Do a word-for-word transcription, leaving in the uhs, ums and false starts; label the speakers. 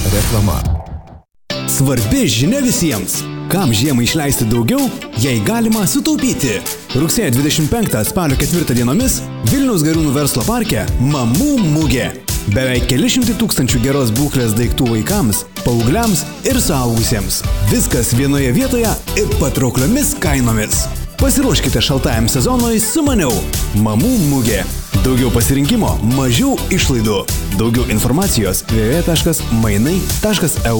Speaker 1: Reklama. Svarbi žinia visiems. Kam žiemą išleisti daugiau, jei galima sutaupyti. Rugsėjo dvidešimt penktą spalio ketvirtą dienomis Vilniaus Gariūnų verslo parke Mamų mugė. Beveik keli šimtai tūkstančių geros būklės daiktų vaikams, paaugliams ir suaugusiems. Viskas vienoje vietoje ir patraukliomis kainomis. Pasiruoškite šaltajam sezonui su maniau. Mamų mugė. Daugiau pasirinkimo, mažiau išlaidų. Daugiau informacijos w w w taškas mainai taškas e u.